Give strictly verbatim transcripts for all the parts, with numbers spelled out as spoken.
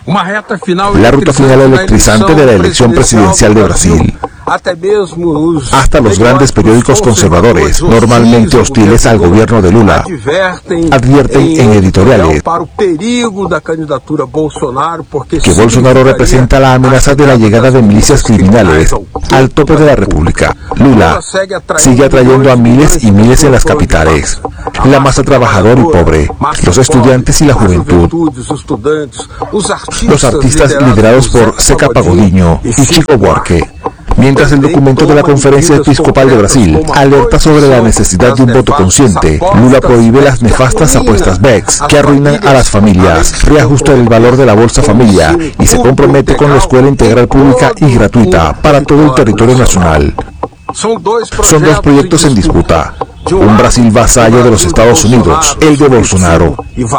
La ruta final electrizante de la elección presidencial de Brasil. Hasta los grandes periódicos conservadores, normalmente hostiles al gobierno de Lula, advierten en editoriales que Bolsonaro representa la amenaza de la llegada de milicias criminales al tope de la República. Lula sigue atrayendo a miles y miles en las capitales, la masa trabajadora y pobre, los estudiantes y la juventud, los artistas liderados por Zeca Pagodinho y Chico Buarque. Mientras el documento de la Conferencia Episcopal de Brasil alerta sobre la necesidad de un voto consciente, Lula prohíbe las nefastas apuestas B E X que arruinan a las familias, reajusta el valor de la Bolsa Familia y se compromete con la escuela integral pública y gratuita para todo el territorio nacional. Son dos proyectos en disputa. Un Brasil vasallo de los Estados Unidos, el de Bolsonaro.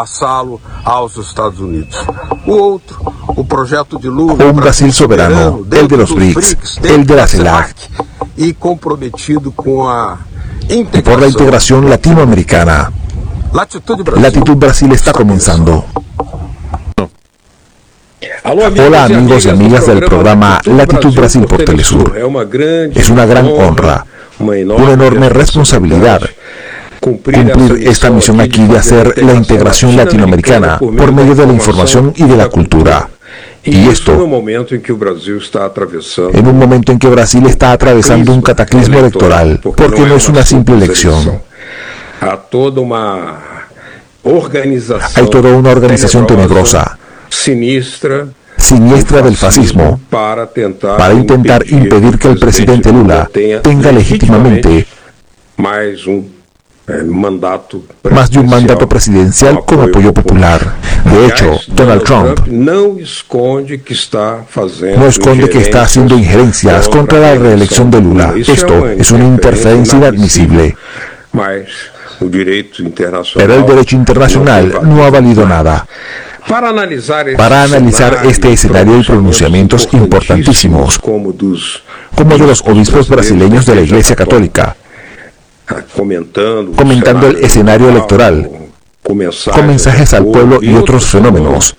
O un Brasil soberano, el de los B R I C S, el de la CELAC. Y por la integración latinoamericana. Latitud Brasil está comenzando. Hola amigos y amigas del programa Latitud Brasil por Telesur. Es una gran honra, una enorme responsabilidad cumplir esta misión aquí de hacer la integración latinoamericana por medio de la información y de la cultura. Y esto en un momento en que Brasil está atravesando un cataclismo electoral, porque no es una simple elección. Hay toda una organización tenebrosa, siniestra del fascismo, para intentar impedir que el presidente Lula tenga legítimamente más de un mandato presidencial con apoyo popular. De hecho, Donald Trump no esconde que está haciendo injerencias contra la reelección de Lula. Esto es una interferencia inadmisible. Pero el derecho internacional no ha valido nada. Para analizar, Para analizar este escenario y pronunciamientos importantísimos, como de los obispos brasileños de la Iglesia Católica, comentando el escenario electoral, con mensajes al pueblo y otros fenómenos.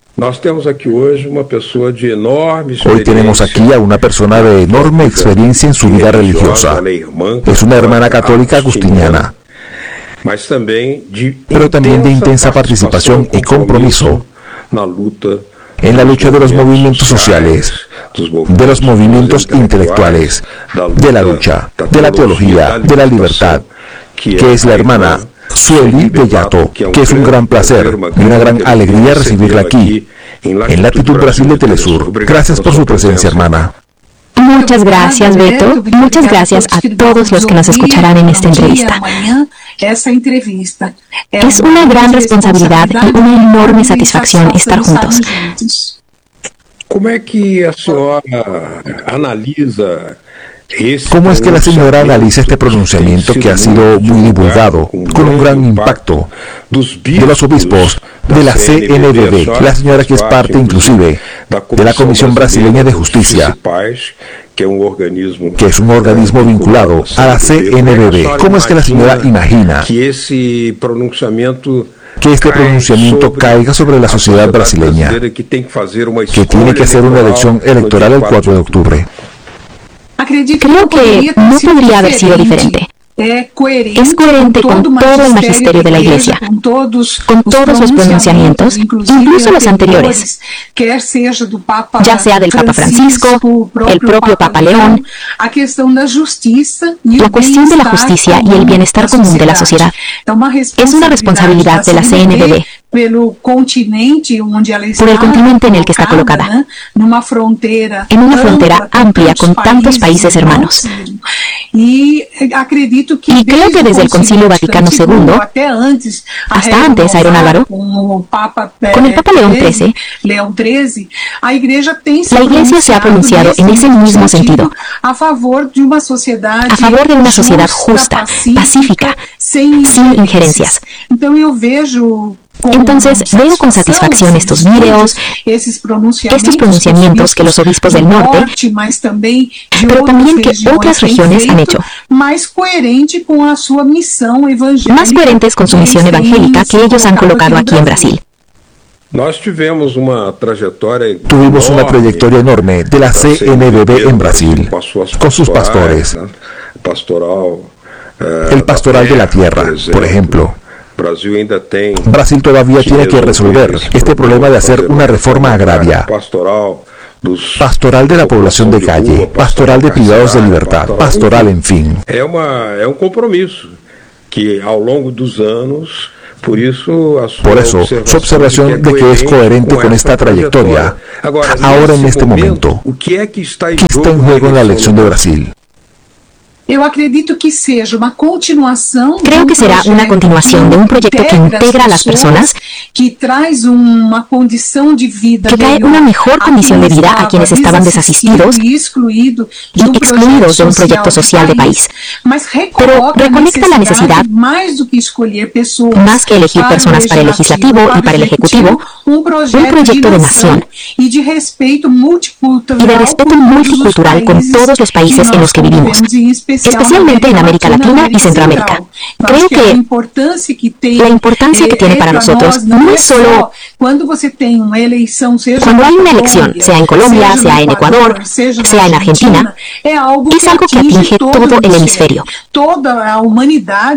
Hoy tenemos aquí a una persona de enorme experiencia en su vida religiosa. Es una hermana católica agustiniana, pero también de intensa participación y compromiso en la lucha de los movimientos sociales, de los movimientos intelectuales, de la lucha, de la teología, de la libertad, que es la hermana Sueli Bellato, que es un gran placer y una gran alegría recibirla aquí, en Latitud Brasil de Telesur. Gracias por su presencia, hermana. Muchas gracias, Beto. Muchas gracias a todos los que nos escucharán en esta entrevista. Es una gran responsabilidad y una enorme satisfacción estar juntos. ¿Cómo es que la señora analiza ¿Cómo es que la señora analiza este pronunciamiento que ha sido muy divulgado, con un gran impacto, de los obispos de la C N B B, la señora que es parte inclusive de la Comisión Brasileña de Justicia, que es un organismo vinculado a la C N B B? ¿Cómo es que la señora imagina que este pronunciamiento caiga sobre la sociedad brasileña, que tiene que hacer una elección electoral el cuatro de octubre? Creo que no podría haber sido diferente. Es coherente con todo el magisterio de la Iglesia, con todos los pronunciamientos, incluso los anteriores, ya sea del Papa Francisco, el propio Papa León. La cuestión de la justicia y el bienestar común de la sociedad es una responsabilidad de la C N B B, por el continente en el que está colocada, en una frontera amplia con tantos países hermanos. Y creo que desde el Concilio Vaticano segundo, hasta antes, Iron Álvaro, con el Papa León trece, la Iglesia se ha pronunciado en ese mismo sentido, a favor de una sociedad justa, pacífica, sin injerencias. Entonces veo con satisfacción estos videos, estos pronunciamientos que los obispos del norte, pero también que otras regiones han hecho, más coherentes con su misión evangélica que ellos han colocado aquí en Brasil. Tuvimos una trayectoria enorme de la C N B B en Brasil, con sus pastores. El pastoral de la tierra, por ejemplo. Brasil todavía tiene que resolver este problema de hacer una reforma agraria. Pastoral de la población de calle, pastoral de privados de libertad, pastoral, en fin. Por eso, su observación de que es coherente con esta trayectoria, ahora en este momento, ¿qué está en juego en la elección de Brasil? Creo que será una continuación de un proyecto que integra a las personas, que trae una mejor condición de vida a quienes estaban desasistidos y excluidos de un proyecto social de país. Pero reconecta la necesidad, más que elegir personas para el legislativo y para el ejecutivo, un proyecto de nación y de respeto multicultural con todos los países en los que vivimos, especialmente en América Latina y Centroamérica. Creo que la importancia que tiene para nosotros no es solo cuando hay una elección, sea en Colombia, sea en Ecuador, sea en Argentina, es algo que atinge todo el hemisferio. Toda la humanidad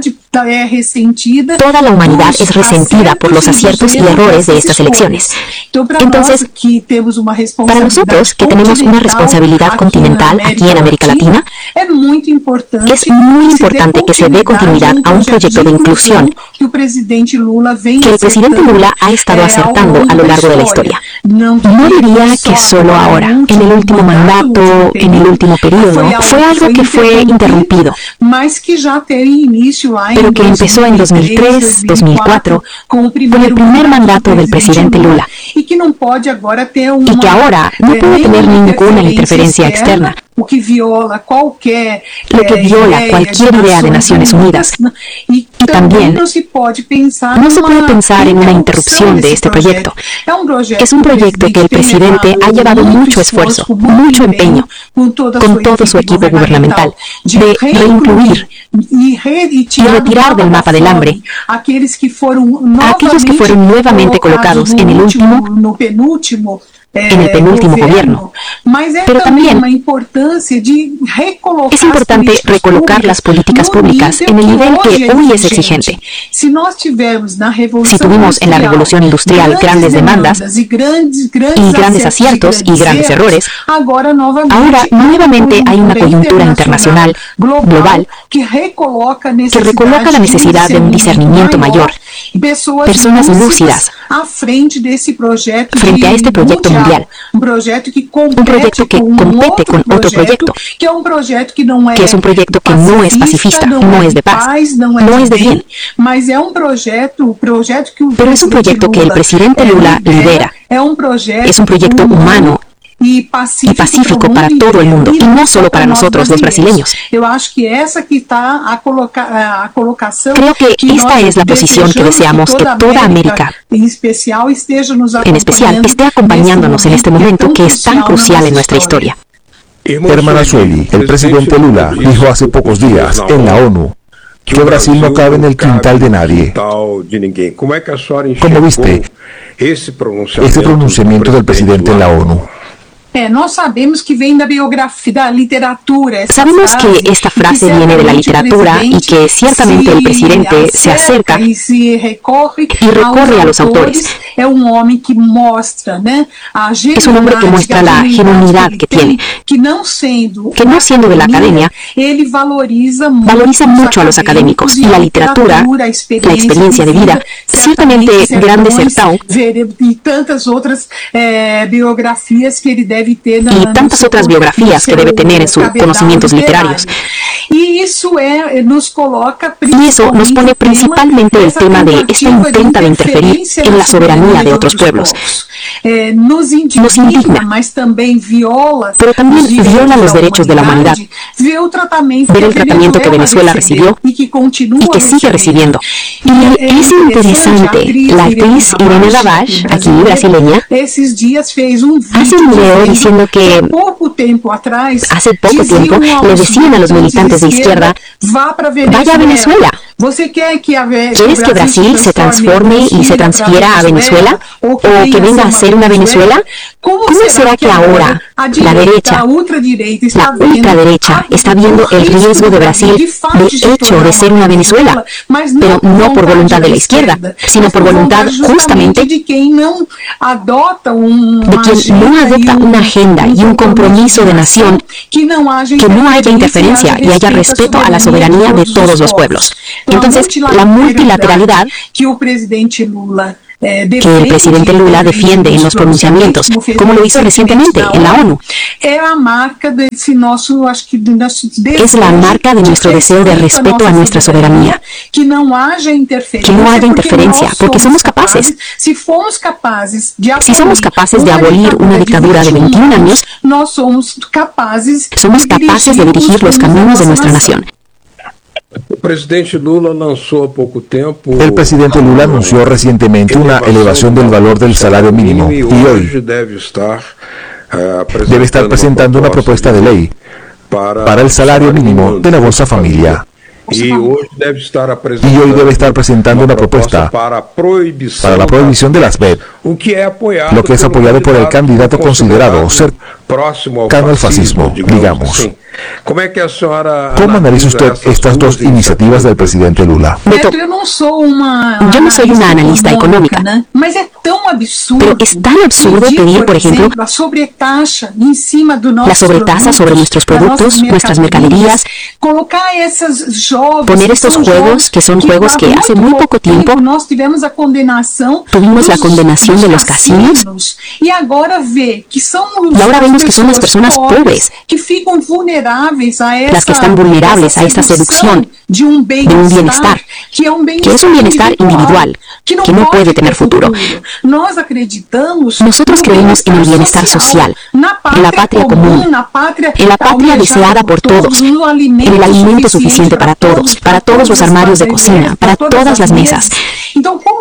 es resentida por los aciertos y errores de estas elecciones. Entonces, para nosotros, que tenemos una responsabilidad continental aquí en América Latina, es muy importante que se dé continuidad a un proyecto de inclusión que el presidente Lula ha estado acertando a lo largo de la historia. No diría que solo ahora, en el último mandato, en el último periodo, fue algo que fue interrumpido, pero que empezó en dos mil tres, dos mil cuatro, con el primer mandato del presidente Lula, y que ahora no puede tener ninguna interferencia externa, lo que viola cualquier idea de Naciones Unidas. Y también no se puede pensar en una interrupción de este proyecto. Es un proyecto que el presidente ha llevado mucho esfuerzo, mucho empeño, con todo su equipo gubernamental, de reincluir y retirar del mapa del hambre a aquellos que fueron nuevamente colocados en el último en el penúltimo gobierno. Pero también es importante recolocar las políticas públicas en el nivel que hoy es exigente. Si tuvimos en la revolución industrial grandes demandas y grandes aciertos y grandes errores, ahora nuevamente hay una coyuntura internacional, global, que recoloca la necesidad de un discernimiento mayor, personas lúcidas frente a este proyecto mundial. Un proyecto que compete con otro proyecto, que es un proyecto que no es pacifista, no es de paz, no es de bien. Pero es un proyecto que el presidente Lula lidera. Es un proyecto humano y pacífico para todo el mundo, y no solo para nosotros los brasileños. Creo que esta es la posición que deseamos que toda América, en especial, esté acompañándonos en este momento que es tan crucial en nuestra historia. Hermana Sueli, el presidente Lula dijo hace pocos días en la ONU que Brasil no cabe en el quintal de nadie. ¿Cómo viste ese pronunciamiento del presidente en la ONU? Sabemos que esta frase viene de la literatura y que ciertamente el presidente se acerca y recorre a los autores. Es un hombre que muestra la genuinidad que tiene, que no siendo de la academia, valoriza mucho a los académicos y la literatura, la experiencia de vida, ciertamente Grande Sertão y tantas otras biografías que él debe y tantas otras biografías que debe tener en sus conocimientos literarios. Y eso nos pone principalmente el tema de esta intenta de interferir en la soberanía de otros pueblos. Nos indigna, pero también viola los derechos de la humanidad. Ver el tratamiento que Venezuela recibió y que sigue recibiendo. Y es interesante, la actriz Irene Lavache, aquí brasileña, hace un video diciendo que hace poco tiempo le decían a los militantes de izquierda, vaya a Venezuela. ¿Quieres que Brasil se transforme y se transfiera a Venezuela? ¿O que venga a ser una Venezuela? ¿Cómo será que ahora la derecha, la ultraderecha, está viendo el riesgo de Brasil de hecho de ser una Venezuela? Pero no por voluntad de la izquierda, sino por voluntad justamente de quien no adopta una agenda y un compromiso de nación, que no haya interferencia y haya respeto a la soberanía de todos los pueblos. Entonces, la multilateralidad que el presidente Lula defiende en los pronunciamientos, como lo hizo recientemente en la ONU, es la marca de nuestro deseo de respeto a nuestra soberanía. Que no haya interferencia, porque somos capaces. Si somos capaces de abolir una dictadura de veintiún años, somos capaces de dirigir los caminos de nuestra nación. El presidente Lula anunció recientemente una elevación del valor del salario mínimo y hoy debe estar presentando una propuesta de ley para el salario mínimo de la Bolsa Familia. Y hoy debe estar presentando una propuesta para la prohibición de las B E P, lo que es apoyado por el candidato considerado cercano al fascismo, digamos. ¿Cómo analiza usted estas dos iniciativas del presidente Lula? Beto, yo no soy una analista económica, pero es tan absurdo pedir, por ejemplo, la sobretasa sobre nuestros productos, nuestras mercaderías, poner estos juegos, que son juegos que hace muy poco tiempo tuvimos la condenación de los casinos, y ahora vemos que son las personas pobres las que están vulnerables a esta seducción de un bienestar, que es un bienestar individual, que no puede tener futuro. Nosotros creemos en el bienestar social, en la patria común, en la patria deseada por todos, en el alimento suficiente para todos, para todos los armarios de cocina, para todas las mesas. ¿Cómo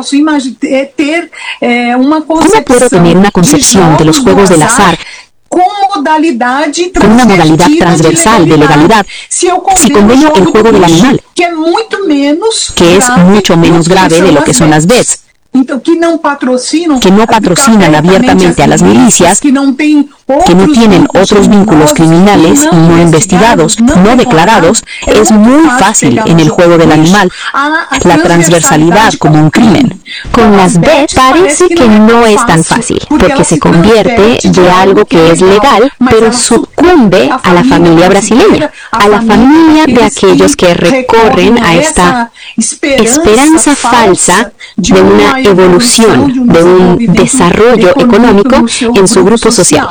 puedo tener una concepción de los juegos del azar con una modalidad transversal de legalidad si condeno el juego del animal, que es mucho menos grave de lo que son las B E Ps? Que no patrocinan abiertamente a las milicias, que no tienen otros vínculos criminales no investigados, no declarados. Es muy fácil en el juego del animal la transversalidad como un crimen. Con las B E P parece que no es tan fácil, porque se convierte de algo que es legal, pero sucumbe a la familia brasileña, a la familia de aquellos que recorren a esta esperanza falsa de una evolución, de un desarrollo económico en su grupo social.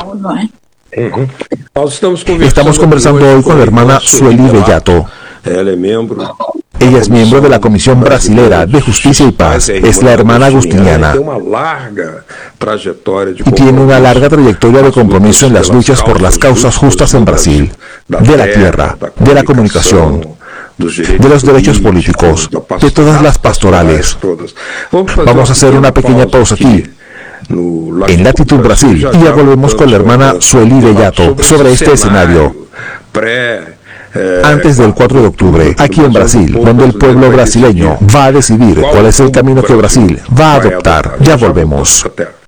Estamos conversando hoy con la hermana Sueli Bellato. Ella es miembro de la Comisión Brasilera de Justicia y Paz. Es la hermana agustiniana. Tiene una larga trayectoria de compromiso en las luchas por las causas justas en Brasil, de la tierra, de la comunicación, de los derechos políticos, de todas las pastorales. Vamos a hacer una pequeña pausa aquí, en Latitud Brasil, y ya volvemos con la hermana Sueli Bellato sobre este escenario antes del cuatro de octubre, aquí en Brasil, donde el pueblo brasileño va a decidir cuál es el camino que Brasil va a adoptar. Ya volvemos.